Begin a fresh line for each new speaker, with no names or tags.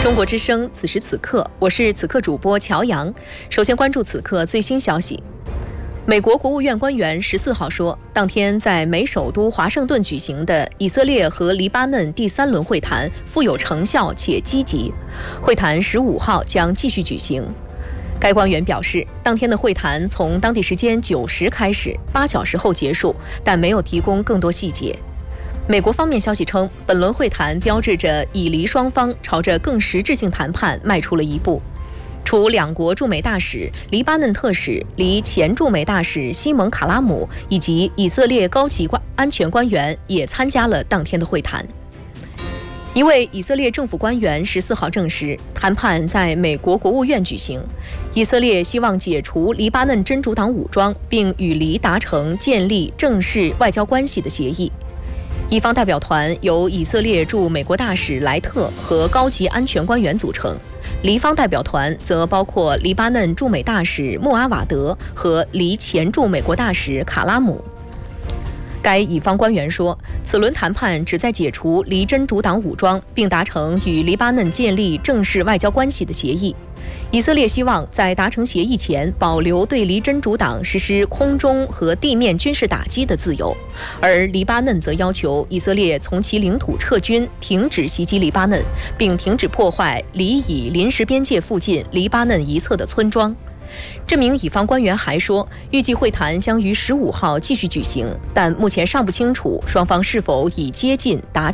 中国之声，此时此刻，我是此刻主播乔阳。首先关注此刻最新消息。美国国务院官员14号说，当天在美首都华盛顿举行的以色列和黎巴嫩第3轮会谈富有成效且积极，会谈15号将继续举行。该官员表示，当天的会谈从当地时间9时开始，8小时后结束，但没有提供更多细节。美国方面消息称，本轮会谈标志着以黎双方朝着更实质性谈判迈出了一步。除两国驻美大使、黎巴嫩特使、黎前驻美大使西蒙·卡拉姆以及以色列高级安全官员也参加了当天的会谈。一位以色列政府官员14号证实，谈判在美国国务院举行。以色列希望解除黎巴嫩真主党武装，并与黎达成建立正式外交关系的协议。一方代表团由以色列驻美国大使莱特和高级安全官员组成，黎方代表团则包括黎巴嫩驻美大使穆阿瓦德和黎前驻美国大使卡拉姆。该以方官员说，此轮谈判旨在解除黎真主党武装，并达成与黎巴嫩建立正式外交关系的协议。以色列希望在达成协议前保留对黎真主党实施空中和地面军事打击的自由，而黎巴嫩则要求以色列从其领土撤军，停止袭击黎巴嫩，并停止破坏黎以临时边界附近黎巴嫩一侧的村庄。这名以方官员还说，预计会谈将于15号继续举行，但目前尚不清楚双方是否已接近达成